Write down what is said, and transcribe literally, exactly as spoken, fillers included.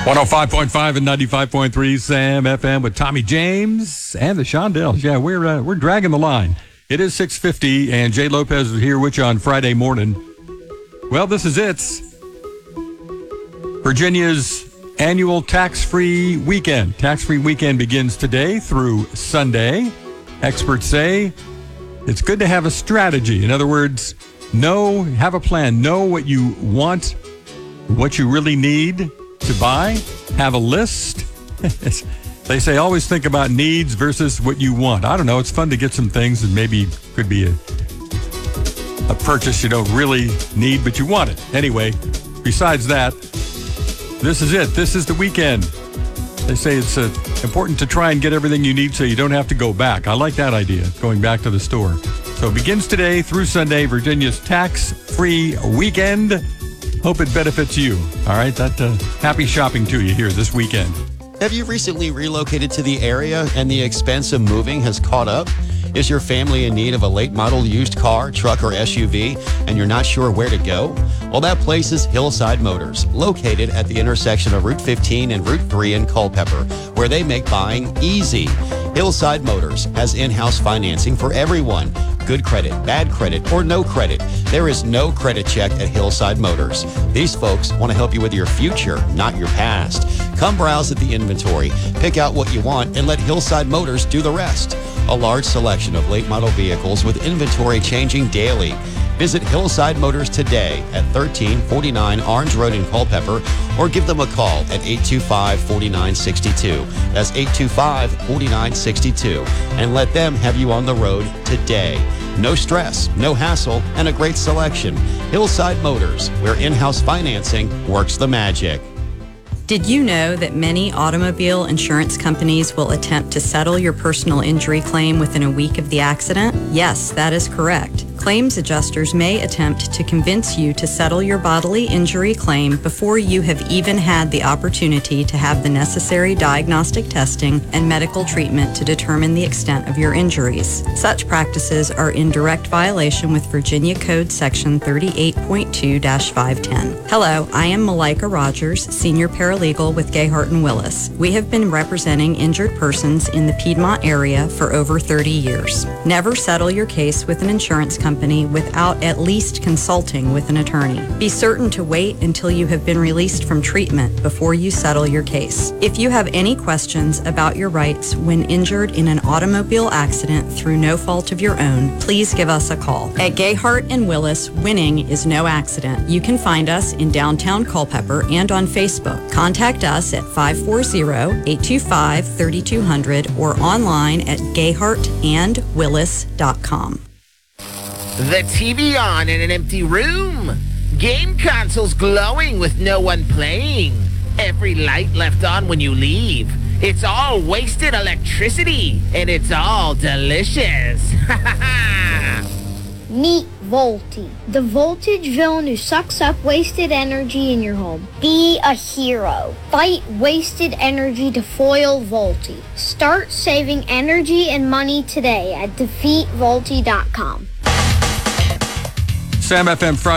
one oh five point five and ninety-five point three Sam F M with Tommy James and the Shondells. Yeah, we're uh, we're dragging the line. It is six fifty, and Jay Lopez is here with you on Friday morning. Well, this is it. Virginia's annual tax-free weekend. Tax-free weekend begins today through Sunday. Experts say it's good to have a strategy. In other words, know, have a plan. Know what you want, what you really need to buy. Have a list. They say always think about needs versus what you want. I don't know. It's fun to get some things that maybe could be a, a purchase you don't really need, but you want it. Anyway, besides that, this is it. This is the weekend. They say it's uh, important to try and get everything you need so you don't have to go back. I like that idea, going back to the store. So it begins today through Sunday, Virginia's tax-free weekend. Hope it benefits you. All right, that uh, happy shopping to you here this weekend. Have you recently relocated to the area and the expense of moving has caught up? Is your family in need of a late model used car, truck, or S U V, and you're not sure where to go? Well, that place is Hillside Motors, located at the intersection of Route fifteen and Route three in Culpeper, where they make buying easy. Hillside Motors has in-house financing for everyone. Good credit, bad credit, or no credit. There is no credit check at Hillside Motors. These folks want to help you with your future, not your past. Come browse at the inventory, pick out what you want, and let Hillside Motors do the rest. A large selection of late model vehicles with inventory changing daily. Visit Hillside Motors today at thirteen forty-nine Orange Road in Culpeper, or give them a call at eight two five, four nine six two. That's eight two five, four nine six two. And let them have you on the road today. No stress, no hassle, and a great selection. Hillside Motors, where in-house financing works the magic. Did you know that many automobile insurance companies will attempt to settle your personal injury claim within a week of the accident? Yes, that is correct. Claims adjusters may attempt to convince you to settle your bodily injury claim before you have even had the opportunity to have the necessary diagnostic testing and medical treatment to determine the extent of your injuries. Such practices are in direct violation with Virginia Code Section thirty-eight point two dash five ten. Hello, I am Malika Rogers, Senior Paralegal with Gayhart and Willis. We have been representing injured persons in the Piedmont area for over thirty years. Never settle your case with an insurance company without at least consulting with an attorney. Be certain to wait until you have been released from treatment before you settle your case. If you have any questions about your rights when injured in an automobile accident through no fault of your own, please give us a call. At Gayhart and Willis, winning is no accident. You can find us in downtown Culpeper and on Facebook. Contact us at five four zero, eight two five, three two zero zero or online at gayhart and willis dot com. The T V on in an empty room. Game consoles glowing with no one playing. Every light left on when you leave. It's all wasted electricity, and it's all delicious. Meet Volti, the voltage villain who sucks up wasted energy in your home. Be a hero. Fight wasted energy to foil Volti. Start saving energy and money today at defeat volti dot com. Sam F M Friday.